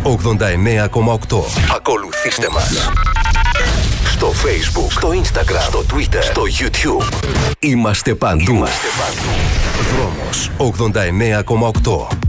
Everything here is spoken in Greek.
89,8. Ακολουθήστε μας στο Facebook, στο Instagram, στο Twitter, στο YouTube. Είμαστε παντού. Δρόμος 89,8.